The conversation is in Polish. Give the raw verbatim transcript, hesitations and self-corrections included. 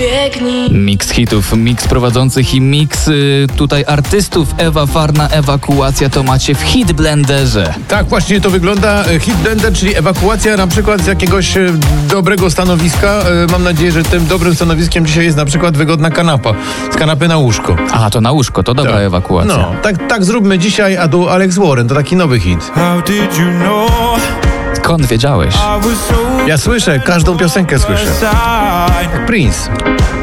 biegnij. Miks hitów, miks prowadzących i miks y, tutaj artystów. Ewa Farna, Ewakuacja to macie w Hit Blenderze. Tak właśnie to wygląda. Hit Blender, czyli ewakuacja na przykład z jakiegoś e, dobrego stanowiska. E, mam nadzieję, że tym dobrym stanowiskiem dzisiaj jest na przykład wygodna kanapa. Z kanapy na łóżko. Aha, to na łóżko, to dobra Tak. ewakuacja. No, tak, tak zróbmy dzisiaj, a do Alex Warren, to taki nowy hit. How did you know Skąd wiedziałeś? I was so Ja słyszę, każdą piosenkę słyszę. side? Prince.